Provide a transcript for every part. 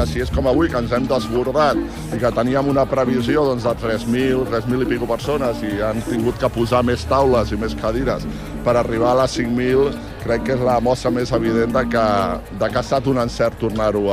que si és com avui, que ens hem desbordat i que teníem una previsió de 3.000 i pico persones i han tingut que posar més taules i més cadires per arribar a les 5.000, crec que és la mostra més evident de que ha estat un encert tornar-ho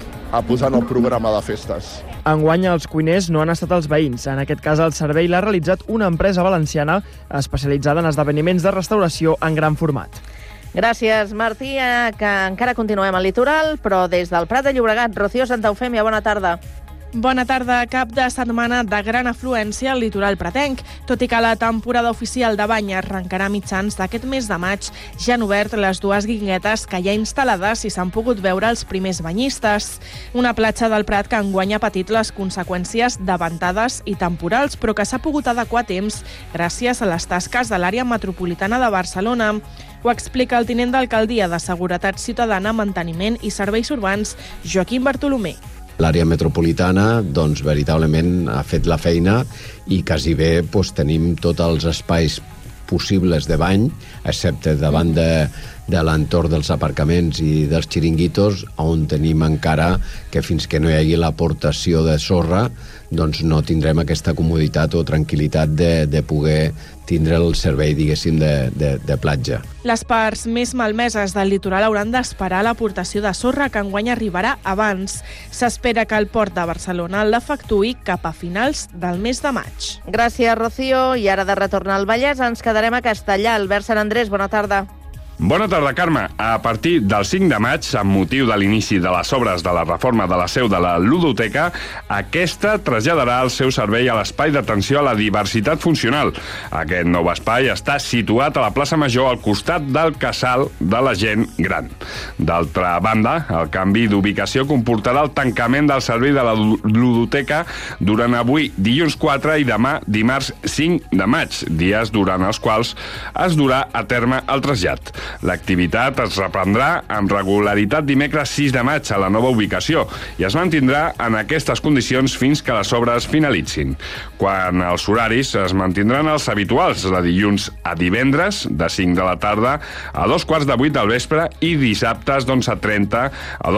a posar en el programa de festes. Enguany els cuiners no han estat els veïns. En aquest cas el servei l'ha realitzat una empresa valenciana especialitzada en esdeveniments de restauració en gran format. Gràcies, Martí, que encara continuem al litoral, però des del Prat de Llobregat. Rocío Santa Eufèmia, bona tarda. Bona tarda. Cap de setmana de gran afluència al litoral pratenc. Tot i que la temporada oficial de bany arrencarà a mitjans d'aquest mes de maig, ja han obert les dues guinguetes que hi ha instal·lades i s'han pogut veure els primers banyistes. Una platja del Prat que enguany ha patit les conseqüències de ventades i temporals, però que s'ha pogut adequar a temps gràcies a les tasques de l'àrea metropolitana de Barcelona. Ho explica el tinent d'alcaldia de Seguretat Ciutadana, Manteniment i Serveis Urbans, Joaquim Bartolomé. L'àrea metropolitana, doncs, veritablement ha fet la feina i quasi bé tenim tots els espais possibles de bany, excepte davant de l'entorn dels aparcaments i dels xiringuitos, on tenim encara que fins que no hi hagi l'aportació de sorra, doncs no tindrem aquesta comoditat o tranquil·litat de poder tindre el servei, diguéssim, de platja. Les parts més malmeses del litoral hauran d'esperar l'aportació de sorra, que enguany arribarà abans. S'espera que el port de Barcelona l'efectuï cap a finals del mes de maig. Gràcies, Rocío. I ara de retornar al Vallès ens quedarem a Castellà. Albert Sant Andrés, bona tarda. Bona tarda, Carme. A partir del 5 de maig, amb motiu de l'inici de les obres de la reforma de la seu de la ludoteca, aquesta traslladarà el seu servei a l'espai d'atenció a la diversitat funcional. Aquest nou espai està situat a la plaça Major al costat del casal de la gent gran. D'altra banda, el canvi d'ubicació comportarà el tancament del servei de la ludoteca durant avui, dilluns 4, i demà, dimarts 5 de maig, dies durant els quals es durà a terme el trasllat. L'activitat es reprendrà amb regularitat dimecres 6 de maig a la nova ubicació i es mantindrà en aquestes condicions fins que les obres finalitzin. Quan els horaris es mantindran els habituals, de dilluns a divendres, de 5 de la tarda a 2:15 del vespre i dissabtes d'11:30 a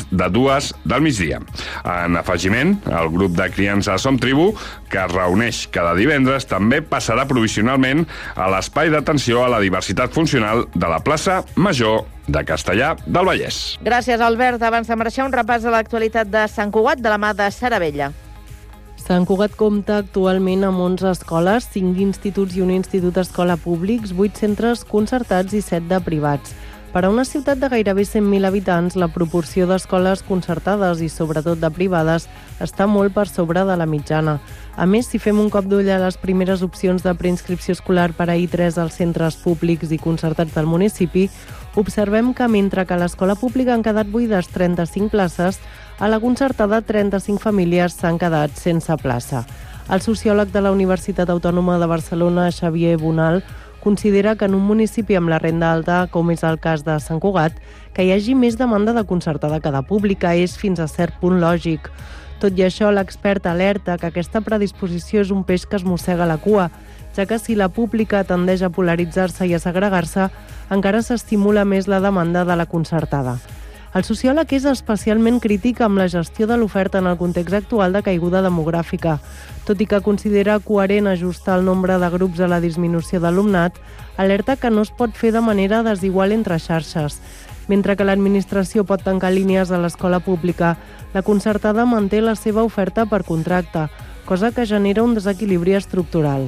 2:45 del migdia. En afegiment, el grup de criança Som Tribu, que es reuneix cada divendres, també passarà provisionalment a l'espai d'atenció a la diversitat funcional de la plaça Major de Castellà del Vallès. Gràcies, Albert. Abans de marxar, un repàs de l'actualitat de Sant Cugat de la mà de Sara Vella. Sant Cugat compta actualment amb 11 escoles, 5 instituts i un institut escola públics, 8 centres concertats i 7 de privats. Per a una ciutat de gairebé 100.000 habitants, la proporció d'escoles concertades i sobretot de privades està molt per sobre de la mitjana. A més, si fem un cop d'ull a les primeres opcions de preinscripció escolar per a I3 als centres públics i concertats del municipi, observem que mentre que a l'escola pública han quedat buides 35 places, a la concertada 35 famílies s'han quedat sense plaça. El sociòleg de la Universitat Autònoma de Barcelona, Xavier Bonal, considera que en un municipi amb la renda alta, com és el cas de Sant Cugat, que hi hagi més demanda de concertada que de pública és fins a cert punt lògic. Tot i això, l'expert alerta que aquesta predisposició és un peix que es mossega la cua, ja que si la pública tendeix a polaritzar-se i a segregar-se, encara s'estimula més la demanda de la concertada. El sociòleg és especialment crític amb la gestió de l'oferta en el context actual de caiguda demogràfica. Tot i que considera coherent ajustar el nombre de grups a la disminució d'alumnat, alerta que no es pot fer de manera desigual entre xarxes. Mentre que l'administració pot tancar línies a l'escola pública, la concertada manté la seva oferta per contracte, cosa que genera un desequilibri estructural.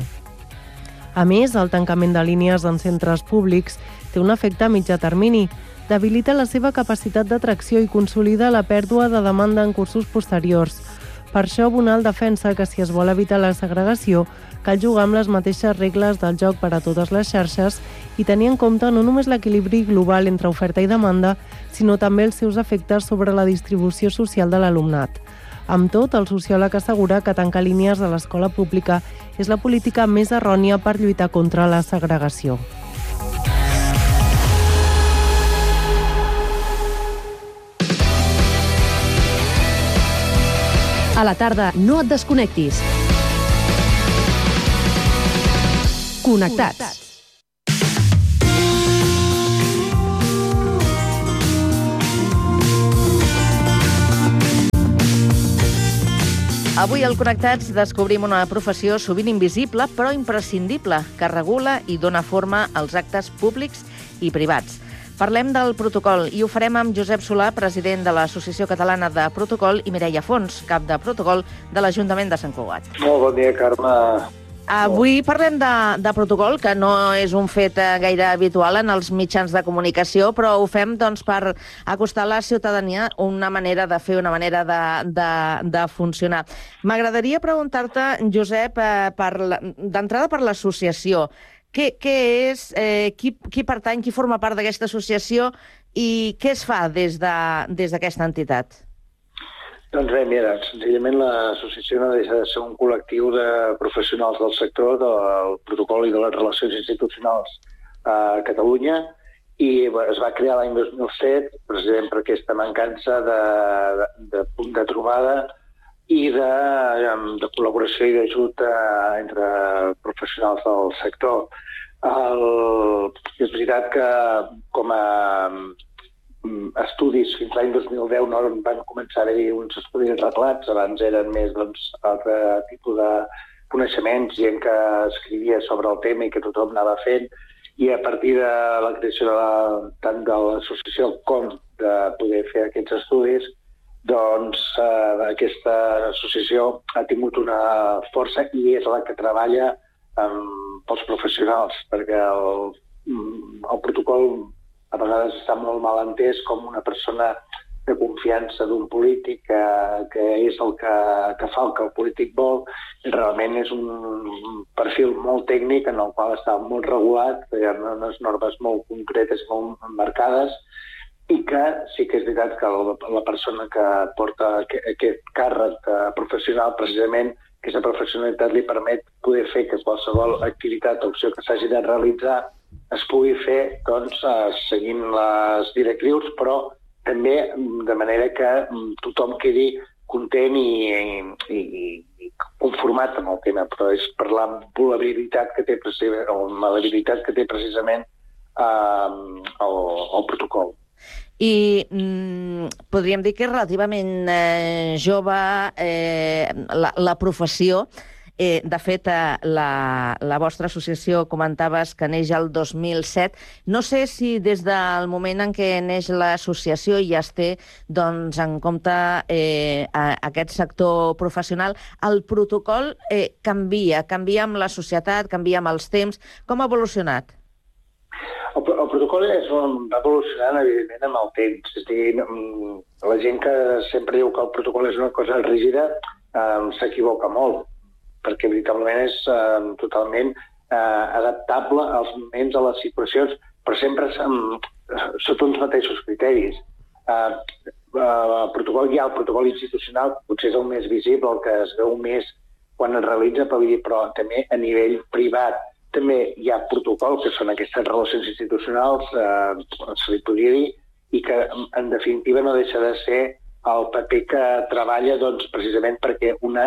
A més, el tancament de línies en centres públics té un efecte a mitjà termini, debilita la seva capacitat d'atracció i consolida la pèrdua de demanda en cursos posteriors. Per això, Bonal defensa que si es vol evitar la segregació, cal jugar amb les mateixes regles del joc per a totes les xarxes i tenir en compte no només l'equilibri global entre oferta i demanda, sinó també els seus efectes sobre la distribució social de l'alumnat. Amb tot, el sociòleg assegura que tancar línies a l'escola pública és la política més errònia per lluitar contra la segregació. A la tarda, no et desconnectis. Connectats. Avui al Connectats descobrim una professió sovint invisible però imprescindible, que regula i dona forma als actes públics i privats. Parlem del protocol i ho farem amb Josep Solà, president de l'Associació Catalana de Protocol, i Mireia Fons, cap de protocol de l'Ajuntament de Sant Cugat. Molt bon dia, Carme. Avui parlem de protocol, que no és un fet gaire habitual en els mitjans de comunicació, però ho fem per acostar a la ciutadania una manera de fer, una manera de funcionar. M'agradaria preguntar-te, Josep, d'entrada per l'associació. Què és, qui pertany, qui forma part d'aquesta associació i què es fa des d'aquesta entitat? Doncs bé, mira, senzillament l'associació no deixa de ser un col·lectiu de professionals del sector del protocol i de les relacions institucionals a Catalunya i es va crear l'any 2007 precisament per aquesta mancança de punt de trobada i de col·laboració i d'ajut entre professionals del sector. És veritat que com a estudis fins l'any 2010 no van començar a haver uns estudis reglats, abans eren més altre tipus de coneixements, gent que escrivia sobre el tema i que tothom anava fent, i a partir de la creació tant de l'associació com de poder fer aquests estudis, doncs aquesta associació ha tingut una força i és la que treballa pels professionals, perquè el protocol a vegades està molt mal entès com una persona de confiança d'un polític que és el que fa el que el polític vol. Realment és un perfil molt tècnic en el qual està molt regulat, hi ha unes normes molt concretes i molt marcades, i que sí que és veritat que la persona que porta aquest càrrec professional, precisament, aquesta professionalitat li permet poder fer que qualsevol activitat o acció que s'hagi de realitzar es pugui fer seguint les directrius, però també de manera que tothom quedi content i conformat amb el tema, però és per la malabilitat que té precisament el protocol. I podríem dir que és relativament jove la professió. De fet, la vostra associació comentaves que neix el 2007. No sé si des del moment en què neix l'associació ja es té en compte aquest sector professional. El protocol canvia amb la societat, canvia amb els temps. Com ha evolucionat? El protocol va evolucionant, evidentment, amb el temps. És a dir, la gent que sempre diu que el protocol és una cosa rígida s'equivoca molt, perquè veritablement és totalment adaptable als moments, a les situacions, però sempre sota uns mateixos criteris. El protocol institucional potser és el més visible, el que es veu més quan es realitza, però també a nivell privat. També hi ha protocol, que són aquestes relacions institucionals, se li podria dir, i que en definitiva no deixa de ser el paper que treballa precisament perquè una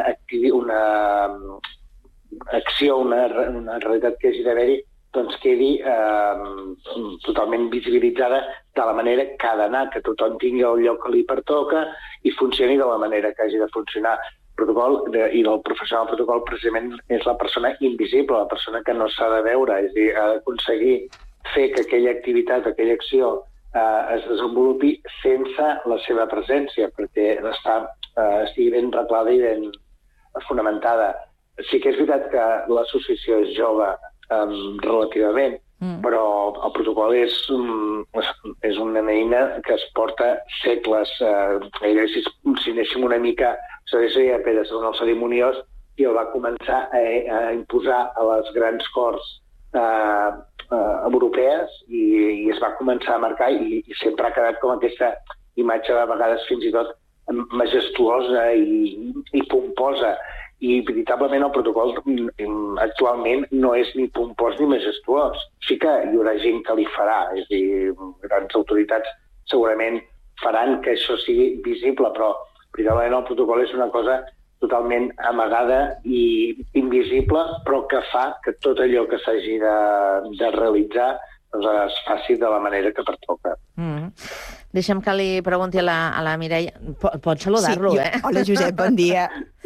acció, una realitat que hagi d'haver-hi, quedi totalment visibilitzada de la manera que ha d'anar, que tothom tingui el lloc que li pertoca i funcioni de la manera que hagi de funcionar. El protocol i el professional del protocol precisament és la persona invisible, la persona que no s'ha de veure, és a dir, ha d'aconseguir fer que aquella activitat, aquella acció es desenvolupi sense la seva presència, perquè estigui ben reglada i ben fonamentada. Sí que és veritat que l'associació és jove relativament, però el protocol és una eina que es porta segles. Gairebé si anéssim una mica, seria Pere II el Cerimoniós, i el va començar a imposar a les grans corts europees i es va començar a marcar i sempre ha quedat com aquesta imatge de vegades fins i tot majestuosa i pomposa. I veritablement el protocol actualment no és ni pompós ni majestuós. Sí que hi haurà gent que li farà, és a dir, grans autoritats segurament faran que això sigui visible, però veritablement el protocol és una cosa totalment amagada i invisible, però que fa que tot allò que s'hagi de realitzar es faci de la manera que pertoca. Deixa'm que li pregunti a la Mireia. Pots saludar-lo, sí, Hola, Josep, bon dia.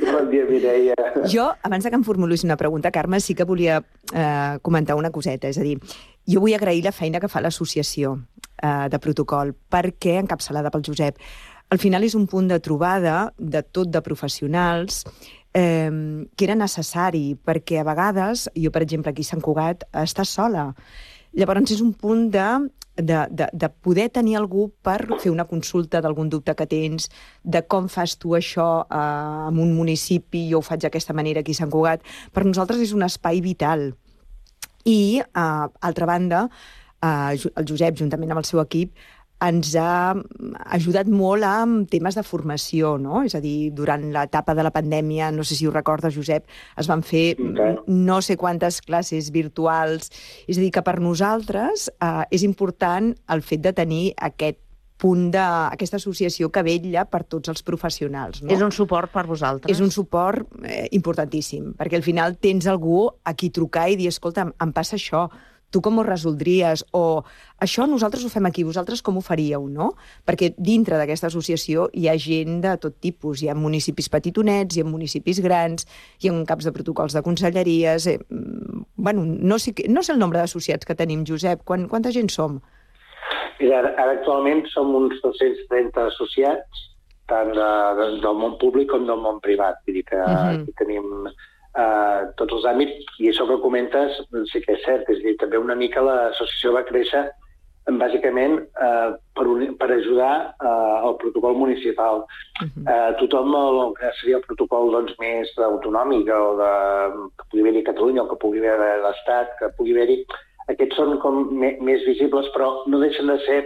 Bon dia, Mireia. Jo, abans que em formulis una pregunta, Carme, sí que volia comentar una coseta. És a dir, jo vull agrair la feina que fa l'associació de protocol, perquè, encapçalada pel Josep, al final és un punt de trobada de tot de professionals que era necessari, perquè a vegades, jo, per exemple, aquí a Sant Cugat, estàs sola. Llavors és un punt de poder tenir algú per fer una consulta d'algun dubte que tens, de com fas tu això en un municipi, jo ho faig d'aquesta manera aquí a Sant Cugat. Per nosaltres és un espai vital. I, altra banda, el Josep, juntament amb el seu equip, ens ha ajudat molt amb temes de formació, no? És a dir, durant l'etapa de la pandèmia, no sé si ho recordes, Josep, es van fer no sé quantes classes virtuals. És a dir, que per nosaltres és important el fet de tenir aquest punt d'aquesta associació que vetlla per tots els professionals. No? És un suport per vosaltres. És un suport importantíssim, perquè al final tens algú a qui trucar i dir, escolta, em passa això, tu com ho resoldries? O això nosaltres ho fem aquí, vosaltres com ho faríeu, no? Perquè dintre d'aquesta associació hi ha gent de tot tipus. Hi ha municipis petitonets, hi ha municipis grans, hi ha caps de protocols de conselleries... Bueno, no sé el nombre d'associats que tenim, Josep. Quanta gent som? Mira, ara actualment som uns 230 associats, tant del món públic com del món privat. Vull dir que aquí tenim tots els àmbits, i això que comentes sí que és cert, és a dir, també una mica l'associació va créixer bàsicament per ajudar al protocol municipal. Tothom el que seria el protocol més autonòmic, o que pugui haver-hi a Catalunya, o que pugui haver a l'Estat, que pugui haver-hi, aquests són com més visibles, però no deixen de ser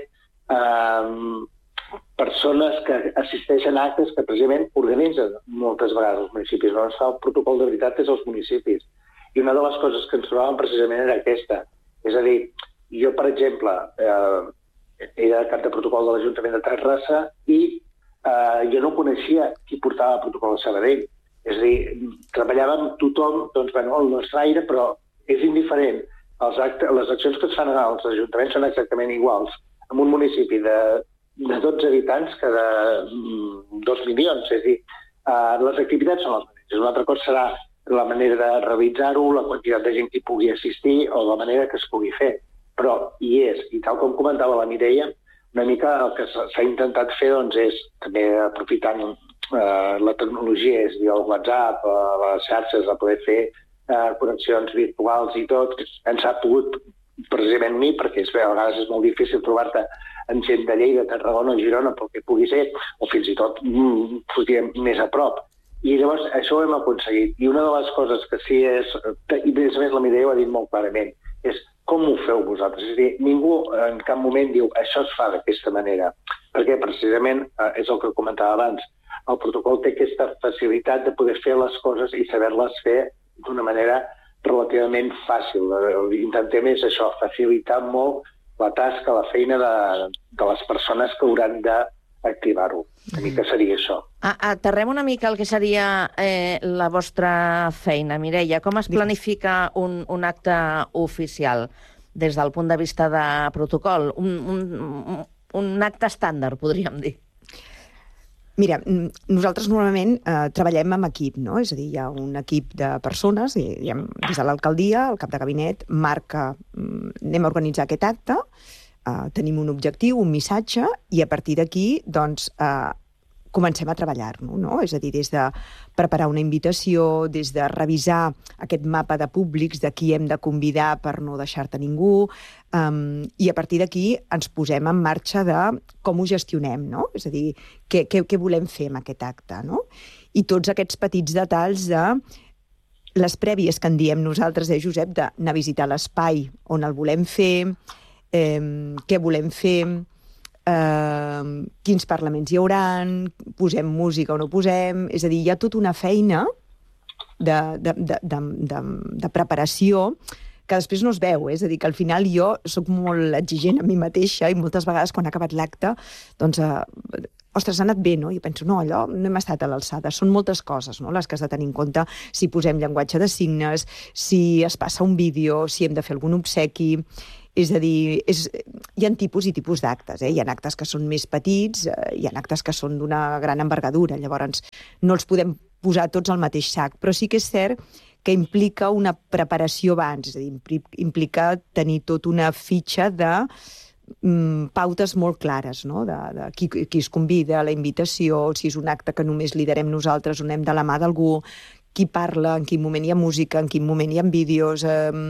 persones que assisteixen a actes que precisament organitzen moltes vegades els municipis. No es fa el protocol de veritat és els municipis. I una de les coses que ens trobàvem precisament era aquesta. És a dir, jo, per exemple, era cap de protocol de l'Ajuntament de Terrassa i jo no coneixia qui portava el protocol de Sabadell. És a dir, treballava amb tothom, doncs, bueno, el nostre aire, però és indiferent. Les accions que es fan als ajuntaments són exactament iguals. En un municipi de 12 habitants cada 2 milions. És a dir, les activitats són les mateixes. Una altra cosa serà la manera de realitzar-ho, la quantitat de gent que hi pugui assistir o la manera que es pugui fer. Però hi és. I tal com comentava la Mireia, una mica el que s'ha intentat fer doncs, és, també aprofitant la tecnologia, és a dir, el WhatsApp, les xarxes, de poder fer connexions virtuals i tot, ens ha pogut precisament unir, perquè a vegades és molt difícil trobar-te amb gent de Lleida, Tarragona o Girona, pel que pugui ser, o fins i tot més a prop. I llavors això ho hem aconseguit. I una de les coses que sí és, i a més la Mireia ho ha dit molt clarament, és com ho feu vosaltres? És a dir, ningú en cap moment diu això es fa d'aquesta manera, perquè precisament és el que comentava abans, el protocol té aquesta facilitat de poder fer les coses i saber-les fer d'una manera relativament fàcil. Intentem és això, facilitar molt la tasca, la feina de les persones que hauran d'activar-ho. Una mica seria això. Aterrem una mica el que seria la vostra feina, Mireia. Com es planifica un acte oficial des del punt de vista de protocol? Un acte estàndard, podríem dir. Mira, nosaltres normalment treballem amb equip, no? És a dir, hi ha un equip de persones, des de l'alcaldia, el cap de gabinet, marca, anem a organitzar aquest acte, tenim un objectiu, un missatge, i a partir d'aquí, doncs, comencem a treballar-lo, no? És a dir, des de preparar una invitació, des de revisar aquest mapa de públics de qui hem de convidar per no deixar-te ningú, i a partir d'aquí ens posem en marxa de com ho gestionem, no? És a dir, què volem fer amb aquest acte, no? I tots aquests petits detalls de les prèvies que en diem nosaltres, Josep, d'anar a visitar l'espai on el volem fer, què volem fer, quins parlaments hi hauran, posem música o no posem... És a dir, hi ha tota una feina de preparació que després no es veu. És a dir, que al final jo soc molt exigent a mi mateixa i moltes vegades quan ha acabat l'acte, doncs, ostres, ha anat bé, no? I penso, no, allò no hem estat a l'alçada. Són moltes coses, no?, les que has de tenir en compte, si posem llenguatge de signes, si es passa un vídeo, si hem de fer algun obsequi... És a dir, hi ha tipus i tipus d'actes. Hi ha actes que són més petits, hi ha actes que són d'una gran envergadura. Llavors, no els podem posar tots al mateix sac. Però sí que és cert que implica una preparació abans, és a dir, implica tenir tota una fitxa de pautes molt clares, no? De qui es convida, la invitació, si és un acte que només liderem nosaltres, on anem de la mà d'algú, qui parla, en quin moment hi ha música, en quin moment hi ha vídeos,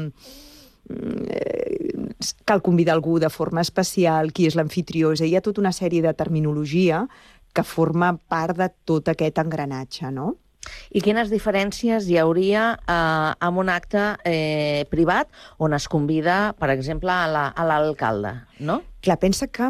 cal convidar algú de forma especial, qui és l'amfitrió, és a dir, hi ha tota una sèrie de terminologia que forma part de tot aquest engranatge, no? I quines diferències hi hauria amb un acte privat on es convida, per exemple, a l'alcalde, no? Clar, pensa que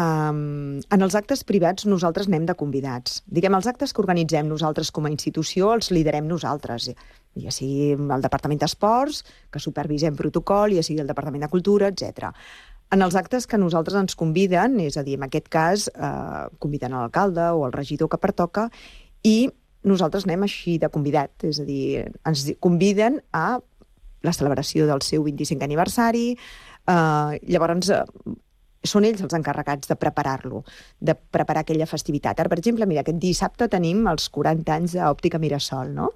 en els actes privats nosaltres anem de convidats. Diguem, els actes que organitzem nosaltres com a institució els liderem nosaltres, ja sigui el Departament d'Esports, que supervisem protocol, ja sigui el Departament de Cultura, etc. En els actes que nosaltres ens conviden, és a dir, en aquest cas, conviden a l'alcalde o al regidor que pertoca, i nosaltres anem així de convidat, és a dir, ens conviden a la celebració del seu 25è aniversari, llavors són ells els encarregats de preparar-lo, de preparar aquella festivitat. Ara, per exemple, mira, aquest dissabte tenim els 40 anys d'Òptica Mirasol, no?,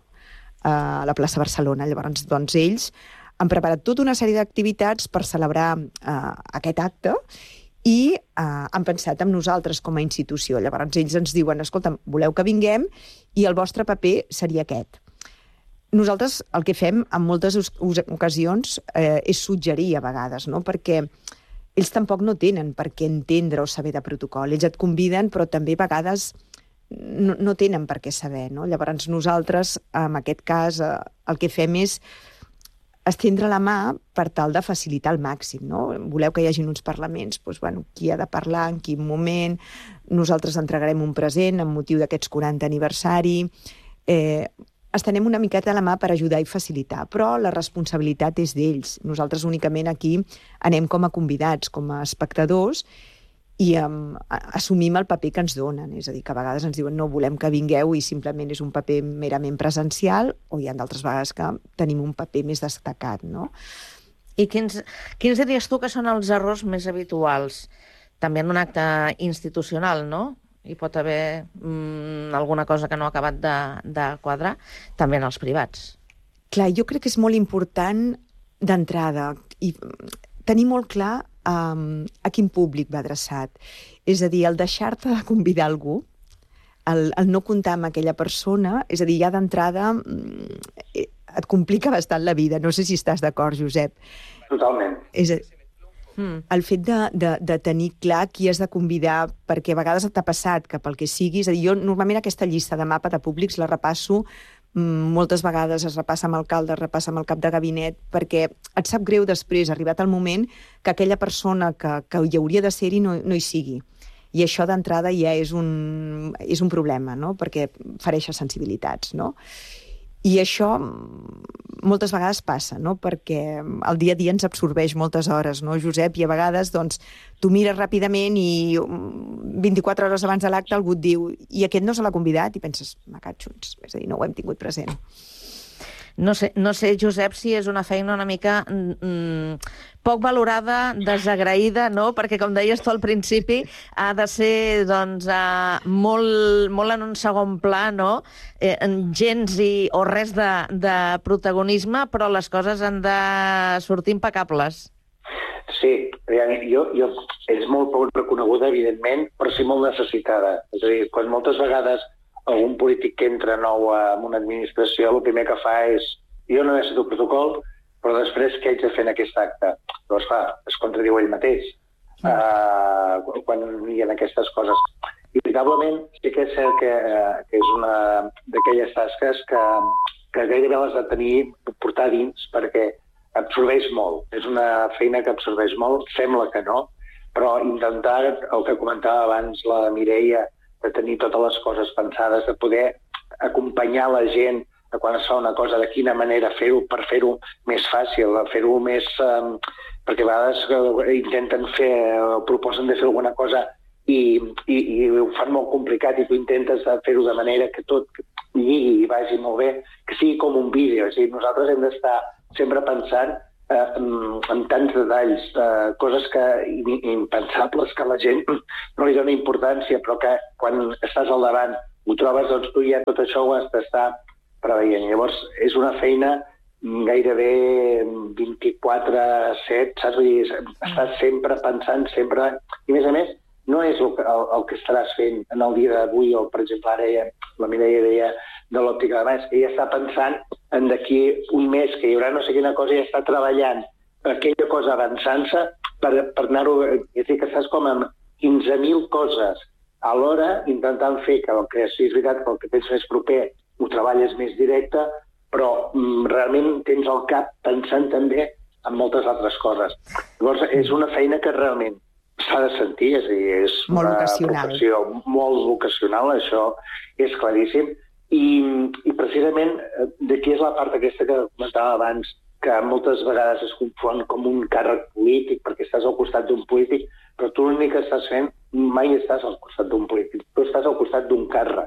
a la plaça Barcelona. Llavors, doncs, ells han preparat tota una sèrie d'activitats per celebrar aquest acte i han pensat en nosaltres com a institució. Llavors, ells ens diuen, escolta, voleu que vinguem i el vostre paper seria aquest. Nosaltres el que fem en moltes ocasions és suggerir a vegades, no?, perquè ells tampoc no tenen per què entendre o saber de protocol. Ells et conviden, però també a vegades no tenen per què saber, no? Llavors nosaltres, en aquest cas, el que fem és estendre la mà per tal de facilitar al màxim, no? Voleu que hi hagin uns parlaments, doncs, bueno, qui ha de parlar, en quin moment, nosaltres entregarem un present amb motiu d'aquests 40 aniversari, estenem una miqueta la mà per ajudar i facilitar, però la responsabilitat és d'ells. Nosaltres únicament aquí anem com a convidats, com a espectadors, i assumim el paper que ens donen. És a dir, que a vegades ens diuen no volem que vingueu i simplement és un paper merament presencial, o hi ha d'altres vegades que tenim un paper més destacat, no? I quins diries tu que són els errors més habituals? També en un acte institucional, no? Hi pot haver alguna cosa que no ha acabat de quadrar, també en els privats. Clar, jo crec que és molt important d'entrada i tenir molt clar a quin públic va adreçat. És a dir, el deixar-te de convidar algú, el no comptar amb aquella persona, és a dir, ja d'entrada et complica bastant la vida. No sé si estàs d'acord, Josep. Totalment. El fet de tenir clar qui has de convidar, perquè a vegades t'ha passat que pel que sigui, és a dir, jo normalment aquesta llista de mapa de públics la repasso moltes vegades, es repassa amb l'alcalde, es repassa amb el cap de gabinet, perquè et sap greu després, arribat el moment, que aquella persona que hi hauria de ser-hi no hi sigui. I això d'entrada ja és un problema, no?, perquè fereix sensibilitats, no? I això moltes vegades passa, no?, perquè el dia a dia ens absorbeix moltes hores, no, Josep? I a vegades, doncs, tu mires ràpidament i 24 hores abans de l'acte algú et diu i aquest no se l'ha convidat, i penses, m'acatxons, és a dir, no ho hem tingut present. No sé, Josep, si és una feina una mica poc valorada, desagraïda, no? Perquè, com deies tu al principi, ha de ser doncs, molt en un segon pla, no? Gens o res de protagonisme, però les coses han de sortir impecables. Sí, és molt poc reconeguda, evidentment, però sí molt necessitada. És a dir, quan moltes vegades algun polític que entra nou en una administració, el primer que fa és jo no necessito protocol, però després què haig de fer en aquest acte? Llavors, clar, es contradiu ell mateix quan hi ha aquestes coses. Inevitablement, sí que és cert que és una d'aquelles tasques que gairebé les ha de tenir, portar dins, perquè absorbeix molt. És una feina que absorbeix molt, sembla que no, però intentar, el que comentava abans la Mireia, de tenir totes les coses pensades, de poder acompanyar la gent a quan es fa una cosa, de quina manera fer-ho per fer-ho més fàcil, fer-ho més... perquè a vegades intenten proposen de fer alguna cosa i ho fan molt complicat i tu intentes fer-ho de manera que tot lligui i vagi molt bé, que sigui com un vídeo. És a dir, nosaltres hem d'estar sempre pensant en tants detalls, coses impensables que la gent no li dona importància, però que quan estàs al davant ho trobes, doncs tu ja tot això ho has d'estar preveient. Llavors, és una feina gairebé 24/7, saps? Vull dir, estàs sempre pensant, sempre... I a més, no és el que estaràs fent en el dia d'avui, o per exemple, ara la Mireia deia de l'òptica de baix, ella està pensant en d'aquí un mes que hi haurà no sé quina cosa, i està treballant aquella cosa avançant-se per anar-ho... És a dir, que estàs com amb 15.000 coses alhora intentant fer que el que és veritat, que el que tens més proper ho treballes més directe, però realment tens el cap pensant també en moltes altres coses. Llavors, és una feina que realment s'ha de sentir, és a dir, és una professió molt vocacional, això és claríssim, i precisament d'aquí és la part aquesta que comentava abans, que moltes vegades es confon com un càrrec polític, perquè estàs al costat d'un polític, però tu l'únic que estàs fent mai estàs al costat d'un polític, tu estàs al costat d'un càrrec,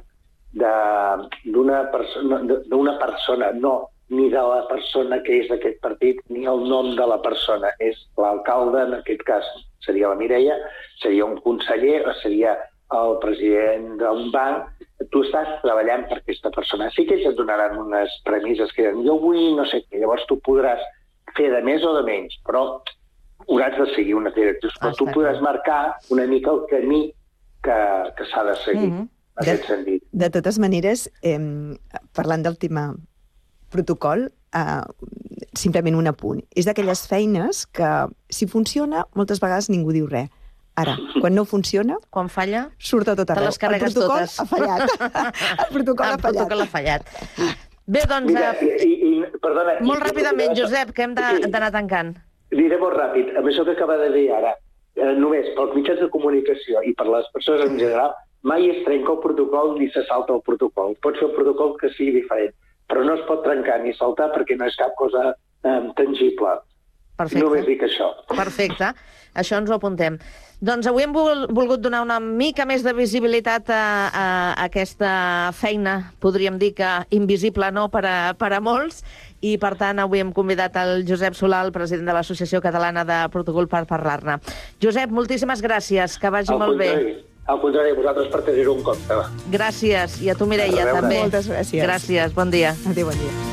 d'una persona, no ni de la persona que és d'aquest partit, ni el nom de la persona, és l'alcalde, en aquest cas seria la Mireia, seria un conseller, o seria el president d'un banc. Tu estàs treballant per aquesta persona. Sí que ells et donaran unes premisses que diran, jo vull no sé què, llavors tu podràs fer de més o de menys, però hauràs de seguir unes directrius, però tu podràs marcar una mica el camí que s'ha de seguir, en aquest sentit. De totes maneres, parlant del tema protocol, simplement un apunt. És d'aquelles feines que, si funciona, moltes vegades ningú diu res. Ara, quan no funciona... Quan falla... Surt a tot arreu. Te les carregues totes. El protocol ha fallat. El protocol ha fallat. Bé, doncs... Mira, perdona... Molt ràpidament, Josep, que hem d'anar tancant. Diré molt ràpid. Amb això que acaba de dir ara, només pels mitjans de comunicació i per les persones en general, mai es trenca el protocol ni se salta el protocol. Pot fer un protocol que sigui diferent, però no es pot trencar ni saltar perquè no és cap cosa tangible. Perfecte. Només dic això. Perfecte. Això ens ho apuntem. Doncs avui hem volgut donar una mica més de visibilitat a aquesta feina, podríem dir que invisible no per a molts, i per tant avui hem convidat el Josep Solà, el president de l'Associació Catalana de Protocol, per parlar-ne. Josep, moltíssimes gràcies, que vagi molt bé. Al contrari, vosaltres per tenir-ho en compte. Gràcies, i a tu, Mireia, també. Moltes gràcies. Gràcies, bon dia. Adéu, bon dia.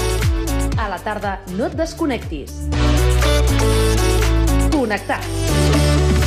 A la tarda no et desconnectis. Connectats.